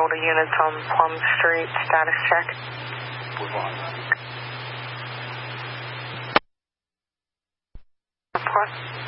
all the units on Plum Street. Status check. Move on. Report.